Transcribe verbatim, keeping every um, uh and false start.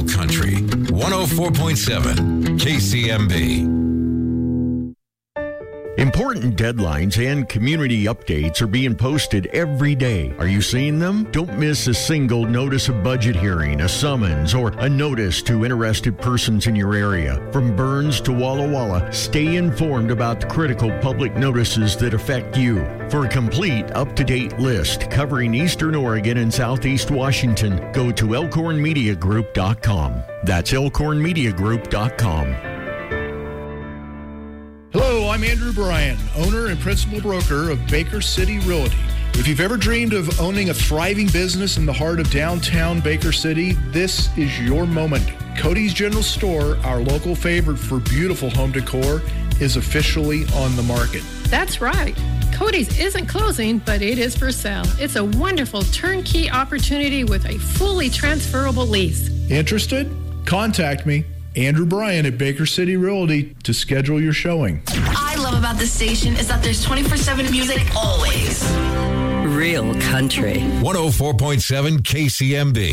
Real Country, one oh four point seven K C M B. Important deadlines and community updates are being posted every day. Are you seeing them? Don't miss a single notice of budget hearing, a summons, or a notice to interested persons in your area. From Burns to Walla Walla, stay informed about the critical public notices that affect you. For a complete, up-to-date list covering Eastern Oregon and Southeast Washington, go to elkhorn media group dot com. That's elkhorn media group dot com. Hello, I'm Andrew Bryan, owner and principal broker of Baker City Realty. If you've ever dreamed of owning a thriving business in the heart of downtown Baker City, this is your moment. Cody's General Store, our local favorite for beautiful home decor, is officially on the market. That's right. Cody's isn't closing, but it is for sale. It's a wonderful turnkey opportunity with a fully transferable lease. Interested? Contact me, Andrew Bryan at Baker City Realty, to schedule your showing. I love about this station is that there's twenty-four seven music always. Real Country. one oh four point seven K C M B.